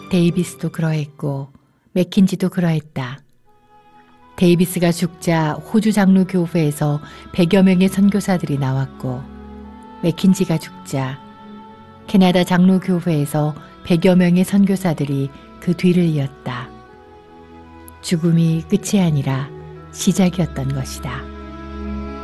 데이비스도 그러했고 맥킨지도 그러했다. 데이비스가 죽자 호주 장로교회에서 100여 명의 선교사들이 나왔고 맥킨지가 죽자 캐나다 장로교회에서 100여 명의 선교사들이 그 뒤를 이었다. 죽음이 끝이 아니라 시작이었던 것이다.